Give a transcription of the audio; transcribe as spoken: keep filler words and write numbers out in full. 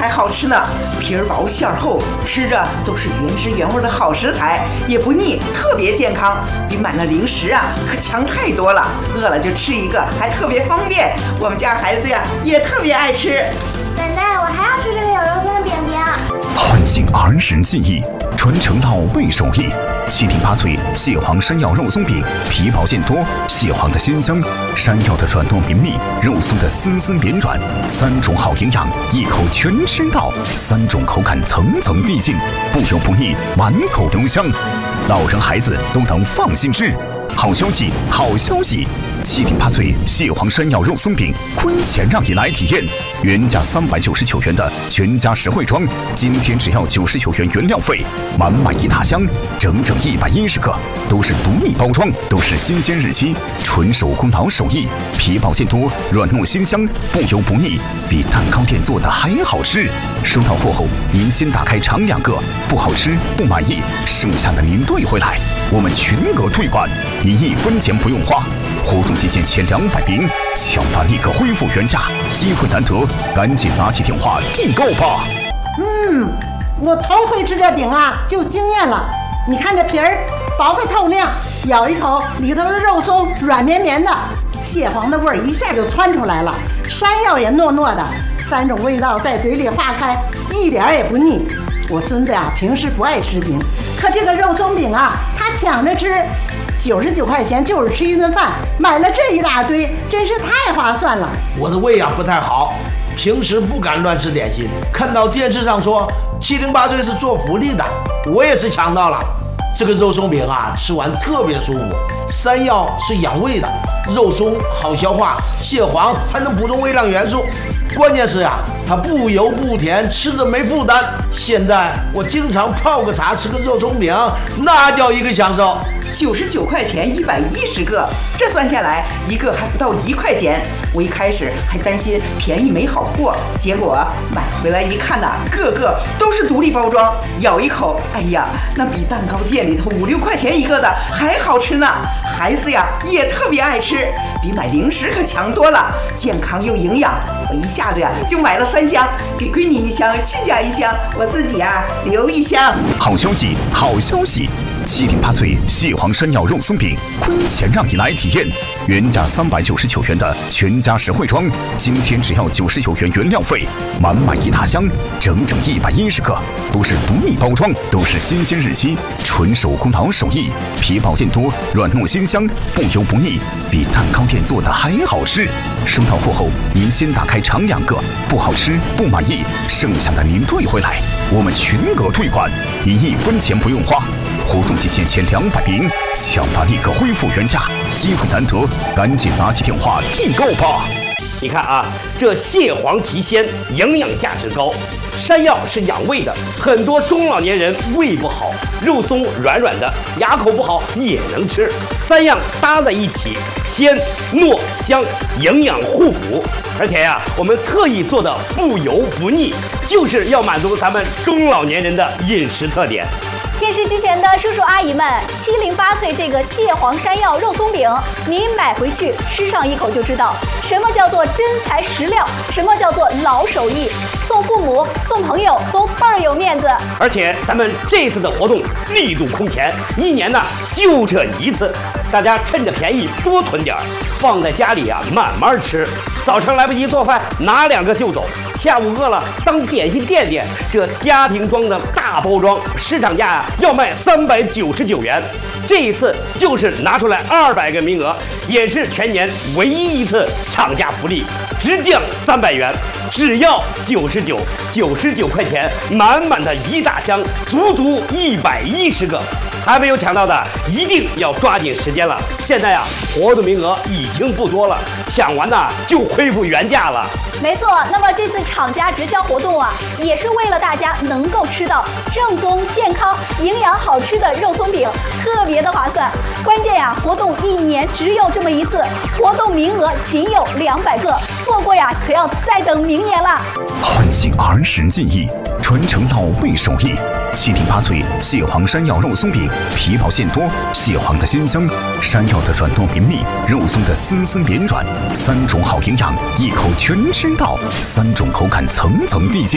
还好吃呢，皮儿薄馅儿厚，吃着都是原汁原味的好食材，也不腻，特别健康，比买了零食啊可强太多了。饿了就吃一个，还特别方便。我们家孩子呀也特别爱吃。 奶奶，我还要吃这个有肉松饼饼。 唤醒儿时记忆，传承老辈手艺。七品八脆蟹黄山药肉松饼，皮薄馅多，蟹黄的鲜香，山药的软糯绵密，肉松的丝丝绵软，三种好营养，一口全吃到，三种口感层层递进，不油不腻，满口留香，老人孩子都能放心吃。好消息，好消息！七品八脆蟹黄山药肉松饼，亏钱让你来体验。原价三百九十九元的全家实惠装，今天只要九十九元原料费，满满一大箱，整整一百一十个，都是独立包装，都是新鲜日期，纯手工老手艺，皮薄馅多，软糯鲜香，不油不腻，比蛋糕店做的还好吃。收到货后，您先打开尝两个，不好吃不满意，剩下的您兑回来，我们全额退款，你一分钱不用花。活动期间前两百名抢发立刻恢复原价，机会难得，赶紧拿起电话订购吧。 嗯，我头回吃这饼啊，就惊艳了。你看这皮儿薄的透亮，咬一口里头的肉松软绵绵的，蟹黄的味儿一下就窜出来了，山药也糯糯的，三种味道在嘴里化开，一点也不腻。我孙子呀，平时不爱吃饼，可这个肉松饼啊，他抢着吃。九十九块钱就是吃一顿饭，买了这一大堆，真是太划算了。 我的胃啊不太好，平时不敢乱吃点心，看到电视上说七零八碎是做福利的，我也是抢到了。这个肉松饼啊，吃完特别舒服，山药是养胃的，肉松好消化，蟹黄还能补充微量元素，关键是啊，它不油不甜，吃着没负担。现在我经常泡个茶，吃个肉松饼，那叫一个享受。 九十九块钱一百一十个，这算下来一个还不到一块钱。我一开始还担心便宜没好货，结果买回来一看呐，个个都是独立包装，咬一口，哎呀，那比蛋糕店里头五六块钱一个的还好吃呢。孩子呀也特别爱吃，比买零食可强多了，健康又营养。我一下子呀就买了三箱，给闺女一箱，亲家一箱，我自己啊留一箱。 好消息，好消息！七品八脆蟹黄山药肉松饼，亏钱让你来体验。原价三百九十九元的全家实惠装，今天只要九十九元原料费，满满一大箱，整整一百一十个，都是独立包装，都是新鲜日期，纯手工老手艺，皮薄馅多，软糯鲜香，不油不腻，比蛋糕店做的还好吃。收到货后，您先打开尝两个，不好吃不满意，剩下的您兑回来，我们全额退款，你一分钱不用花。活动期间前两百名抢发立刻恢复原价，机会难得，赶紧拿起电话订购吧。 你看啊，这蟹黄提鲜，营养价值高，山药是养胃的，很多中老年人胃不好，肉松软软的，牙口不好也能吃，三样搭在一起，鲜糯香，营养互补。而且呀，我们特意做的不油不腻，就是要满足咱们中老年人的饮食特点。 电视机前的叔叔阿姨们，七零八脆这个蟹黄山药肉松饼，您买回去吃上一口就知道，什么叫做真材实料，什么叫做老手艺，送父母送朋友都倍儿有面子。 而且咱们这次的活动力度空前，一年呢就这一次，大家趁着便宜多囤点儿，放在家里啊慢慢吃。早上来不及做饭，拿两个就走；下午饿了，当点心垫垫。这家庭装的大包装，市场价啊要卖三百九十九元，这一次就是拿出来二百个名额，也是全年唯一一次厂家福利，直降三百元，只要九十九，九十九块钱，满满的一大箱，足足一百一十个。还没有抢到的，一定要抓紧时间了。现在啊，活动名额已经不多了，抢完呢就恢复原价了。 没错，那么这次厂家直销活动啊，也是为了大家能够吃到正宗、健康、营养好吃的肉松饼，特别的划算。关键呀、啊，活动一年只有这么一次，活动名额仅有两百个，错过呀可要再等明年了。 唤醒儿时记忆，传承老辈手艺。七品八脆蟹黄山药肉松饼，皮薄馅多，蟹黄的鲜香，山药的软糯绵密，肉松的丝丝绵软，三种好营养，一口全吃到，三种口感层层递进。